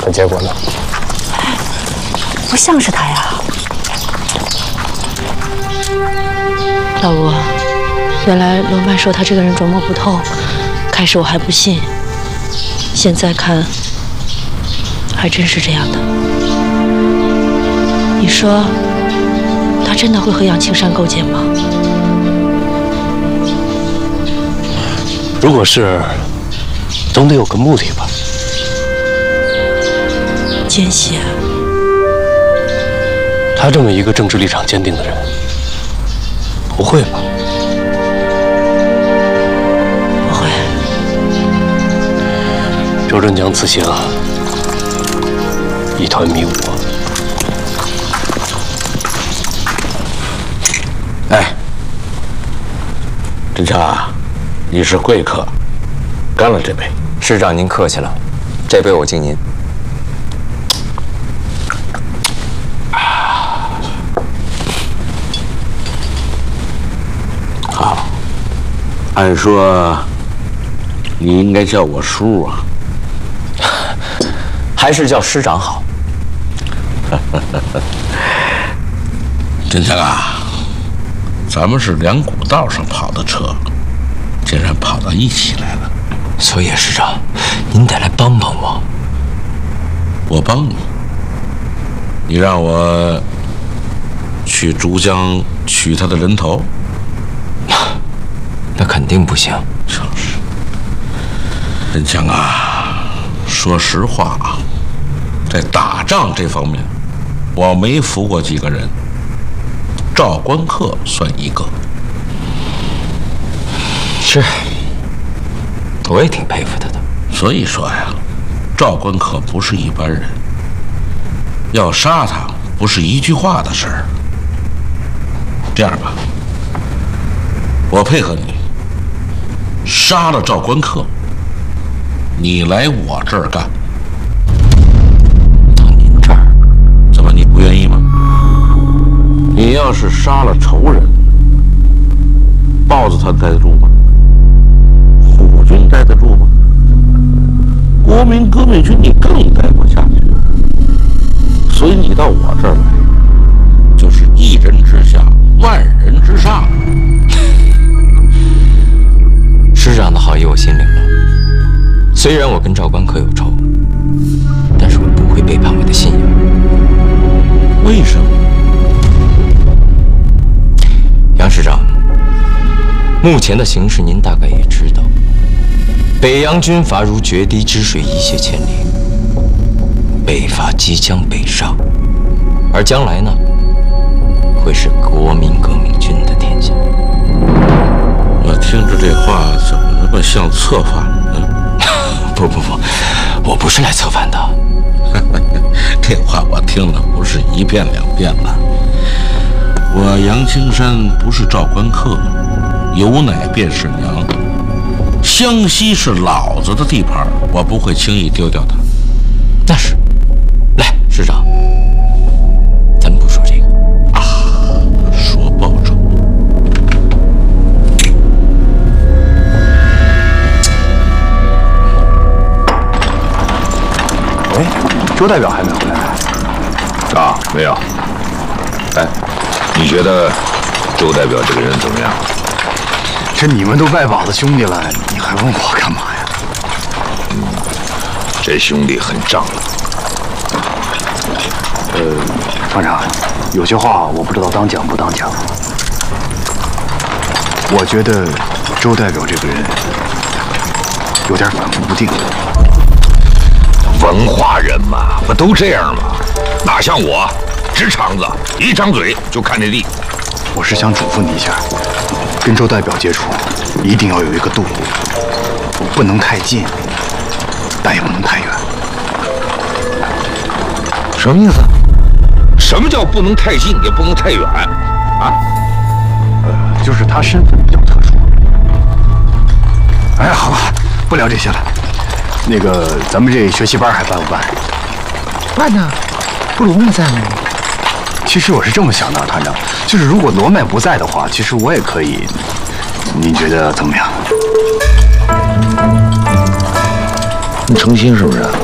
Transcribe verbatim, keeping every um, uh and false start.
可结果呢？ 不像是他呀。 老吴，原来罗曼说他这个人琢磨不透，开始我还不信，现在看还真是这样的。你说他真的会和杨青山勾结吗？ 如果是，总得有个目的吧？ 奸细啊！ 他这么一个政治立场坚定的人，不会吧？ 不会。 周振江此行一团迷雾啊！ 哎，振强啊，你是贵客，干了这杯。 师长您客气了，这杯我敬您。 好，按说你应该叫我叔啊， 还是叫师长好。 振强啊，咱们是两股道上跑的车，竟然跑到一起来了。 所以师长，您得来帮帮我。 我帮你，你让我去珠江取他的人头？ 那肯定不行。 就是，振强啊，说实话啊，在打仗这方面，我没服过几个人，赵关客算一个。 是，我也挺佩服他的。 所以说呀，赵关客不是一般人，要杀他不是一句话的事儿。这样吧，我配合你，杀了赵关客，你来我这儿干。 到您这儿？ 怎么你不愿意吗？你要是杀了仇人，豹子他待得住吗？虎军待得住吗？国民革命军你更待不下去，所以你到我这儿来，就是一人之下，万人之上。 师长的好意我心领了。虽然我跟赵关客有仇，但是我不会背叛我的信仰。 为什么？ 杨师长，目前的形势您大概也知道，北洋军阀如决堤之水，一泻千里，北伐即将北上，而将来呢，会是国民革命军的天下。 我听着这话怎么那么像策反呢？ 不不不，我不是来策反的。 这话我听了不是一遍两遍了。我杨青山不是赵关客，有奶便是娘。湘西是老子的地盘，我不会轻易丢掉它。 那是。来，师长，咱们不说这个啊，说报仇。 喂，周代表还没回来啊？没有。哎，你觉得周代表这个人怎么样？ 这你们都拜把子兄弟了，你还问我干嘛呀？ 嗯，这兄弟很仗义。 呃，团长，有些话我不知道当讲不当讲。我觉得周代表这个人有点反复不定。 文化人嘛，不都这样吗？哪像我，直肠子，一张嘴就看见地。 我是想嘱咐你一下，跟周代表接触一定要有一个度，不能太近，但也不能太远。 什么意思？什么叫不能太近，也不能太远？啊？ 呃，就是他身份比较特殊。哎，好了，不聊这些了。那个，咱们这学习班还办不办？ 办呢，不罗曼在吗？ 其实我是这么想的，团长，就是如果罗曼不在的话，其实我也可以。您觉得怎么样？ 你诚心是不是？